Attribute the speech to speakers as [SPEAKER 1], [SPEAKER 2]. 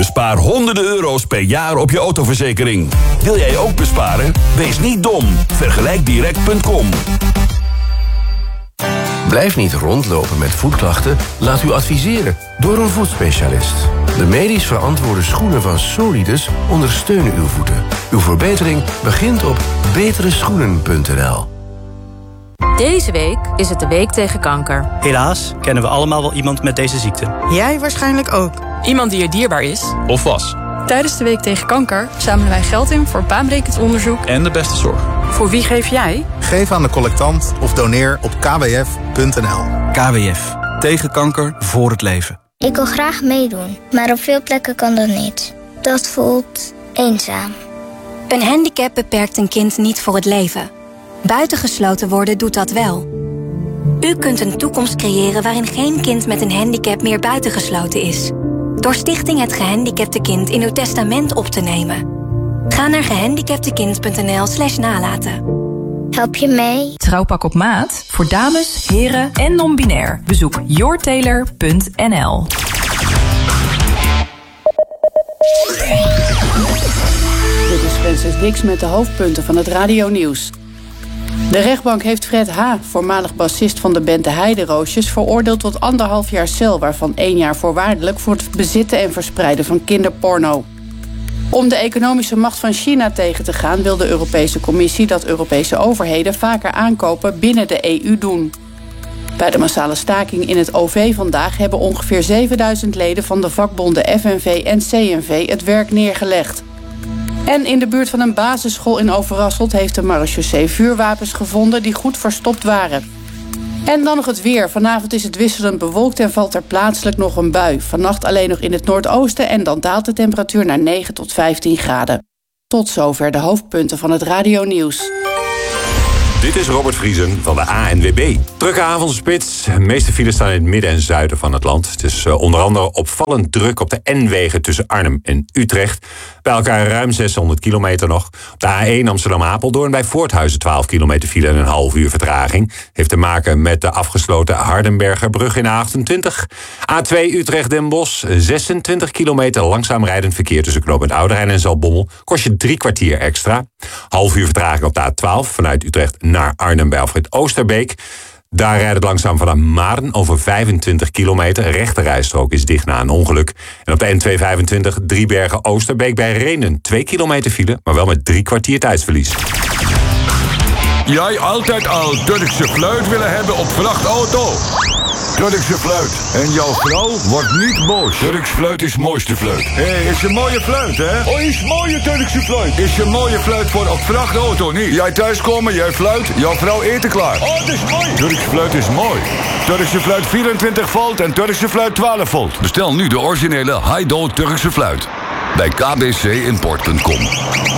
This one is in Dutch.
[SPEAKER 1] Bespaar honderden euro's per jaar op je autoverzekering. Wil jij ook besparen? Wees niet dom. Vergelijkdirect.com.
[SPEAKER 2] Blijf niet rondlopen met voetklachten. Laat u adviseren door een voetspecialist. De medisch verantwoorde schoenen van Solidus ondersteunen uw voeten. Uw verbetering begint op betereschoenen.nl.
[SPEAKER 3] Deze week is het de week tegen kanker.
[SPEAKER 4] Helaas kennen we allemaal wel iemand met deze ziekte.
[SPEAKER 5] Jij waarschijnlijk ook.
[SPEAKER 6] Iemand die je dierbaar is.
[SPEAKER 7] Of was.
[SPEAKER 6] Tijdens de week tegen kanker zamelen wij geld in voor baanbrekend onderzoek
[SPEAKER 7] En de beste zorg.
[SPEAKER 6] Voor wie geef jij?
[SPEAKER 8] Geef aan de collectant of doneer op kwf.nl.
[SPEAKER 9] KWF. Tegen kanker, voor het leven.
[SPEAKER 10] Ik wil graag meedoen, maar op veel plekken kan dat niet. Dat voelt eenzaam.
[SPEAKER 11] Een handicap beperkt een kind niet voor het leven. Buitengesloten worden doet dat wel. U kunt een toekomst creëren waarin geen kind met een handicap meer buitengesloten is. Door Stichting Het Gehandicapte Kind in uw testament op te nemen. Ga naar gehandicaptekind.nl/nalaten.
[SPEAKER 10] Help je mee?
[SPEAKER 12] Trouwpak op maat voor dames, heren en non-binair. Bezoek yourtailor.nl.
[SPEAKER 13] Dit is Francis Dix met de hoofdpunten van het radionieuws. De rechtbank heeft Fred H., voormalig bassist van de band De Heideroosjes, veroordeeld tot 1,5 jaar cel, waarvan 1 jaar voorwaardelijk voor het bezitten en verspreiden van kinderporno. Om de economische macht van China tegen te gaan wil de Europese Commissie dat Europese overheden vaker aankopen binnen de EU doen. Bij de massale staking in het OV vandaag hebben ongeveer 7000 leden van de vakbonden FNV en CNV het werk neergelegd. En in de buurt van een basisschool in Overasselt heeft de marechaussee vuurwapens gevonden die goed verstopt waren. En dan nog het weer. Vanavond is het wisselend bewolkt en valt er plaatselijk nog een bui. Vannacht alleen nog in het noordoosten en dan daalt de temperatuur naar 9 tot 15 graden. Tot zover de hoofdpunten van het radionieuws.
[SPEAKER 14] Dit is Robert Vriesen van de ANWB. Drukke avondspits. De meeste files staan in het midden en zuiden van het land. Het is onder andere opvallend druk op de N-wegen tussen Arnhem en Utrecht. Bij elkaar ruim 600 kilometer nog. Op de A1 Amsterdam-Apeldoorn bij Voorthuizen 12 kilometer file en een half uur vertraging. Heeft te maken met de afgesloten Hardenbergerbrug in A28. A2 Utrecht-Den Bosch, 26 kilometer langzaam rijdend verkeer tussen knooppunt Ouderijn en Zaltbommel. Kost je 3 kwartier extra. Half uur vertraging op de A12 vanuit Utrecht naar Arnhem bij Alfred Oosterbeek. Daar rijdt het langzaam vanaf Maarn over 25 kilometer. Rechterrijstrook is dicht na een ongeluk. En op de N225 Driebergen-Oosterbeek bij Renen 2 kilometer file, maar wel met 3 kwartier tijdsverlies.
[SPEAKER 15] Jij altijd al Turkse fluit willen hebben op vrachtauto? Turkse fluit. En jouw vrouw wordt niet boos. Turks fluit is mooiste fluit. Hé, is een mooie fluit, hè? Oh, is mooie Turkse fluit. Is een mooie fluit voor op vrachtauto niet. Jij thuiskomen, jij fluit, jouw vrouw eten klaar. Oh, dat is mooi. Turks fluit is mooi. Turkse fluit 24 volt en Turkse fluit 12 volt. Bestel nu de originele Haido Turkse fluit. Bij kbcimport.com.